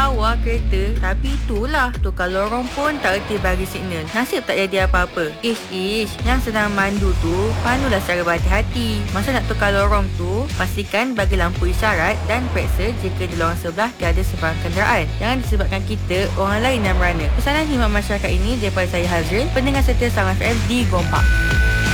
lawa kereta. Tapi itulah, tukar lorong pun tak reti bagi signal. Nasib tak jadi apa-apa. Ish, yang sedang mandu tu pandulah secara berhati-hati. Masa nak tukar lorong tu, pastikan bagi lampu isyarat dan periksa jika di lorong sebelah tiada sebarang kenderaan. Jangan disebabkan kita orang lain yang merana. Pesanan khidmat masyarakat ini daripada saya Hazrin, pendengar setia Salam FM di Gombak.